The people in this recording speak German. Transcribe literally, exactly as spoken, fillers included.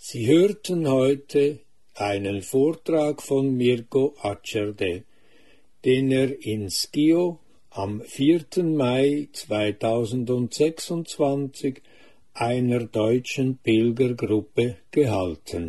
Sie hörten heute einen Vortrag von Mirko Acerde, den er in Schio am vierten Mai zweitausendsechsundzwanzig einer deutschen Pilgergruppe gehalten